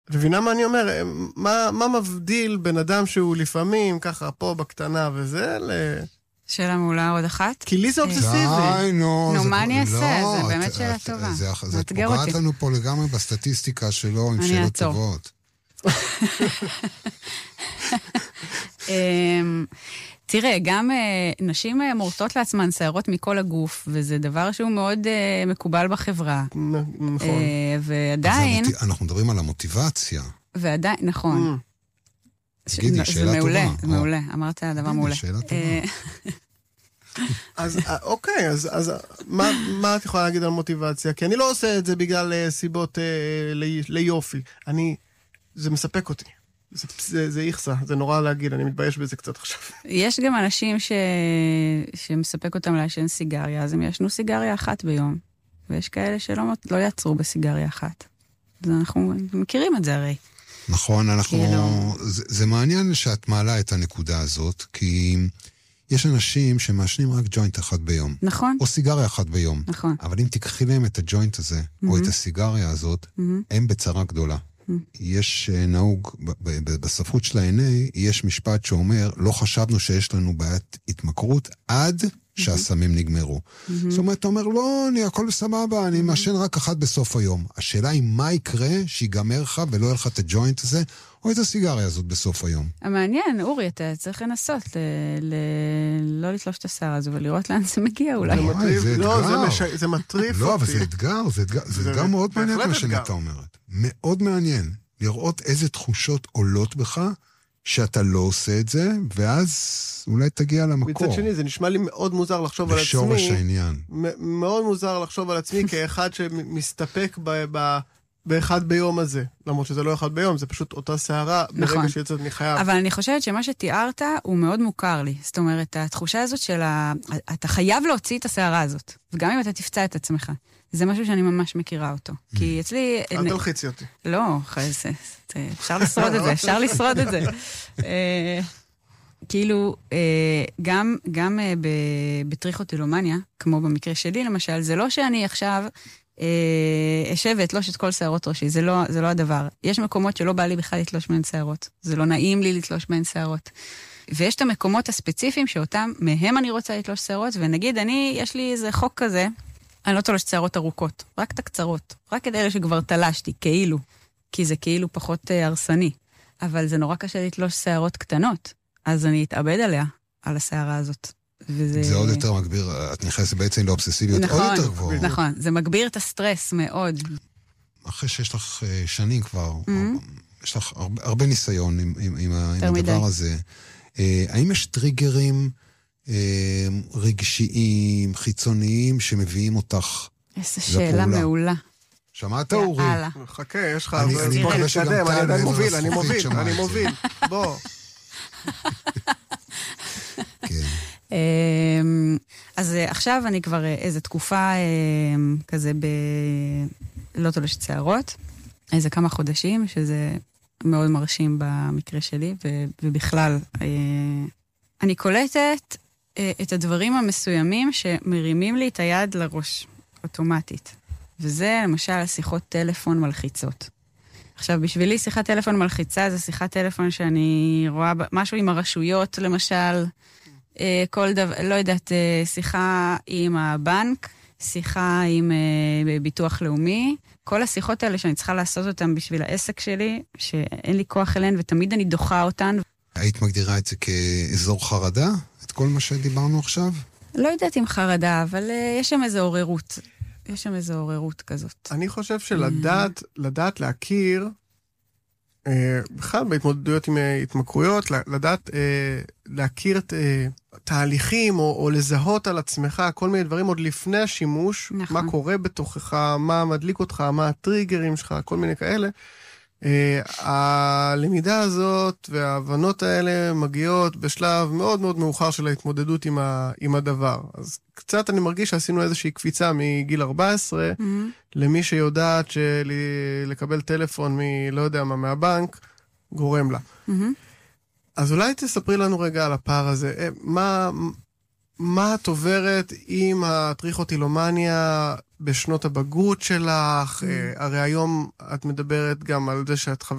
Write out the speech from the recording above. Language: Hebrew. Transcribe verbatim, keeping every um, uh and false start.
את מבינה מה אני אומר? מה, מה מבדיל בן אדם שהוא לפעמים ככה פה בקטנה וזה ל... שאלה מעולה עוד אחת? כי לי זה אובססיבי. די, נו. נו, זה- מה אני אעשה? לא, זה באמת את- שאלה את- טובה. זה- זה מאתגר פוגעת אותי. לנו פה לגמרי בסטטיסטיקה שלו עם אני שאלות אעצור. טובות. אמ, תראה, גם אה, נשים אה, מורטות לעצמן שערות מכל הגוף, וזה דבר שהוא מאוד אה, מקובל בחברה. נ- נכון. אה, אז ועדיין, המוט- אנחנו מדברים על המוטיבציה. ועדיין, נכון. ש- תגידי, זה שאלה מעולה, טובה. זה או. מעולה, אמרת דבר תגידי, מעולה. שאלה טובה. אה, אז אה, אוקיי, אז, אז מה, מה את יכולה להגיד על מוטיבציה? כי אני לא עושה את זה בגלל אה, סיבות אה, לי, ליופי. אני, זה מספק אותי. זה, זה, זה איכסה, זה נורא להגיד, אני מתבייש בזה קצת עכשיו. יש גם אנשים ש... שמספק אותם לעשן סיגריה, אז הם ישנו סיגריה אחת ביום, ויש כאלה שלא לא יעצרו בסיגריה אחת. אז אנחנו מכירים את זה הרי. נכון, אנחנו... כאילו- זה, זה מעניין שאת מעלה את הנקודה הזאת, כי יש אנשים שמעשנים רק ג'וינט אחד ביום. נכון? או סיגריה אחת ביום. נכון. אבל אם תיקחי להם את הג'וינט הזה, או את הסיגריה הזאת, הם בצרה גדולה. יש אה, נהוג, ב- ב- בספרות של ה-אן איי, יש משפט שאומר, לא חשבנו שיש לנו בעיית התמכרות עד שהסמים נגמרו. זאת אומרת, אתה אומר, לא, אני הכל סבבה, אני מעשן רק אחת בסוף היום. השאלה היא מה יקרה שיגמר לך ולא יהיה לך את הג'וינט הזה, או את הסיגריה הזאת בסוף היום. המעניין, אורי, אתה צריך לנסות ל... ל... לא לתלוש את השיער הזו ולראות לאן זה מגיע אולי. זה מטריף, זה לא, זה, אתגר. מש... זה מטריף לא, אותי. אבל זה אתגר, זה אתגר, זה זה אתגר מאוד מעניין בהחלט מה אתגר. שנתה אומרת. מאוד מעניין. לראות איזה תחושות עולות בך, שאתה לא עושה את זה, ואז אולי תגיע למקור. מצד שני, זה נשמע לי מאוד מוזר לחשוב על עצמי. בשורש העניין. מ- מאוד מוזר לחשוב על עצמי כאחד שמסתפק ב- ב- באחד ביום הזה. למרות שזה לא אחד ביום, זה פשוט אותה שערה נכון. ברגע שיוצאת מחייו. אבל אני חושבת שמה שתיארת הוא מאוד מוכר לי. זאת אומרת, התחושה הזאת של ה... אתה חייב להוציא את השערה הזאת, וגם אם אתה תפצע את עצמך. זה משהו שאני ממש מכירה אותו. כי אצלי... אל תלחיצי אותי. לא, זה- זה- אפשר לשרוד את זה, אפשר לשרוד את זה. אה, כאילו, אה, גם, גם אה, ב- בטריכוטילומניה, כמו במקרה שלי למשל, זה לא שאני עכשיו אה, אשב ואתלוש את כל שערות ראשי, זה לא, זה לא הדבר. יש מקומות שלא בא לי בכלל לתלוש מהן שערות, זה לא נעים לי לתלוש מהן שערות. ויש את המקומות הספציפיים שאותם, מהם אני רוצה לתלוש שערות, ונגיד, אני, יש לי איזה חוק כזה, אני לא תולש שערות ארוכות, רק את הקצרות, רק את אלה שכבר תלשתי, כאילו, כי זה כאילו פחות אה, הרסני. אבל זה נורא קשה לתלוש שערות קטנות, אז אני אתאבד עליה, על השערה הזאת. וזה... זה עוד יותר מגביר, את נכנסת בעצם לאובססיביות נכון, עוד יותר גבוהה. נכון, זה מגביר את הסטרס מאוד. אחרי שיש לך אה, שנים כבר, Mm-hmm. יש לך הרבה, הרבה ניסיון עם, עם, עם, ה- עם מדי. הדבר הזה. אה, האם יש טריגרים אה, רגשיים, חיצוניים, שמביאים אותך איזו שאלה לפעולה? מעולה. שמעת, אורי? יאללה. חכה, יש לך... אני- אבל אני בוא מקווה שגם נתקדם, טל אני עדיין מעבר מוביל, אני לזכוכית מוביל, שמע אני את זה. מוביל. בוא. כן. אמ, אז אה, עכשיו אני כבר אה, איזו תקופה אמ, כזה ב... לא תולשת שערות, איזה כמה חודשים, שזה מאוד מרשים במקרה שלי, ו- ובכלל, אה, אני קולטת אה, את הדברים המסוימים שמרימים לי את היד לראש, אוטומטית. וזה למשל שיחות טלפון מלחיצות. עכשיו, בשבילי שיחת טלפון מלחיצה זה שיחת טלפון שאני רואה ב- משהו עם הרשויות, למשל, אה, כל דבר, לא יודעת, אה, שיחה עם הבנק, שיחה עם אה, ביטוח לאומי, כל השיחות האלה שאני צריכה לעשות אותן בשביל העסק שלי, שאין לי כוח אליהן ותמיד אני דוחה אותן. היית מגדירה את זה כאזור חרדה? את כל מה שדיברנו עכשיו? לא יודעת אם חרדה, אבל אה, יש שם איזו עוררות. יש שם איזו עוררות כזאת. אני חושב שלדעת, לדעת להכיר, אה, בכלל בהתמודדויות עם אה, התמכרויות, לדעת אה, להכיר את אה, תהליכים או, או לזהות על עצמך, כל מיני דברים עוד לפני השימוש, נכון. מה קורה בתוכך, מה מדליק אותך, מה הטריגרים שלך, כל מיני כאלה. אה, הלמידה הזאת וההבנות האלה מגיעות בשלב מאוד מאוד מאוחר של ההתמודדות עם, ה, עם הדבר. אז קצת אני מרגיש שעשינו איזושהי קפיצה מגיל ארבע עשרה, Mm-hmm. למי שיודעת שלקבל טלפון מ... לא יודע מה, מהבנק, גורם לה. Mm-hmm. אז אולי תספרי לנו רגע על הפער הזה. אה, מה, מה את עוברת עם הטריכוטילומניה בשנות הבגרות שלך? הרי היום את מדברת גם על זה שאת חברת